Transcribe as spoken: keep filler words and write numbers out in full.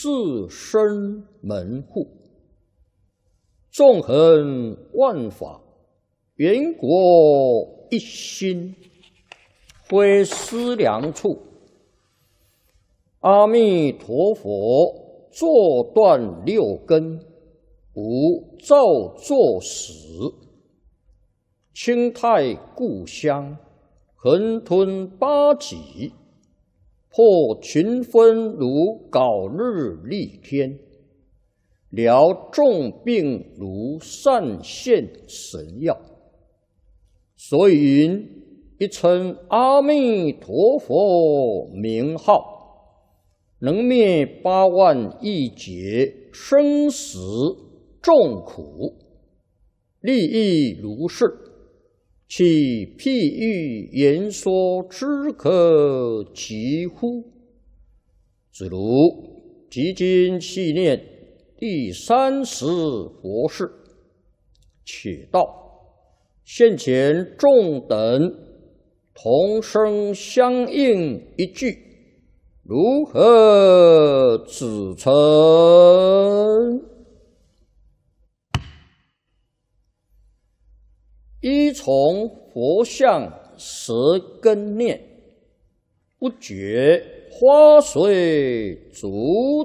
四生门户，纵横万法，缘国一心，非思量处。阿弥陀佛，坐断六根，无造作始。清泰故乡，横吞八极，破群分如槁日丽天，疗众病如散现神药。所以云：一称阿弥陀佛名号，能灭八万亿劫生死众苦，利益如是，其譬喻言说之可及乎？子如即今细念第三十佛事，且道现前众等同声相应一句，如何指称？依从佛像舌根念，不觉花随足